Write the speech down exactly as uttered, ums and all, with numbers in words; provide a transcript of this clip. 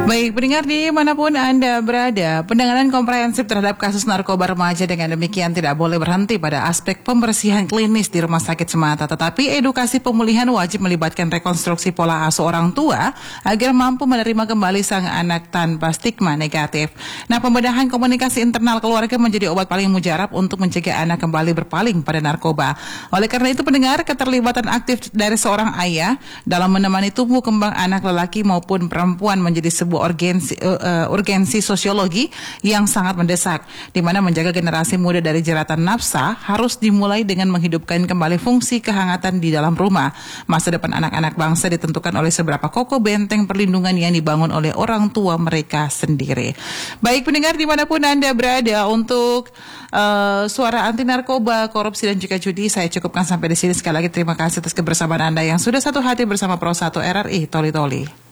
Baik, pendengar dimanapun Anda berada, penanganan komprehensif terhadap kasus narkoba remaja dengan demikian tidak boleh berhenti pada aspek pembersihan klinis di rumah sakit semata, tetapi edukasi pemulihan wajib melibatkan rekonstruksi pola asuh orang tua agar mampu menerima kembali sang anak tanpa stigma negatif. Nah, pembenahan komunikasi internal keluarga menjadi obat paling mujarab untuk mencegah anak kembali berpaling pada narkoba. Oleh karena itu, pendengar, keterlibatan aktif dari seorang ayah dalam menemani tumbuh kembang anak lelaki maupun perempuan menjadi sebuah urgensi, uh, urgensi sosiologi yang sangat mendesak, di mana menjaga generasi muda dari jeratan nafsa harus dimulai dengan menghidupkan kembali fungsi kehangatan di dalam rumah. Masa depan anak-anak bangsa ditentukan oleh seberapa kokoh benteng perlindungan yang dibangun oleh orang tua mereka sendiri. Baik, pendengar dimanapun Anda berada, untuk uh, suara anti narkoba, korupsi dan juga judi, saya cukupkan sampai di sini. Sekali lagi terima kasih atas kebersamaan Anda yang sudah satu hati bersama Pro satu R R I Toli Toli.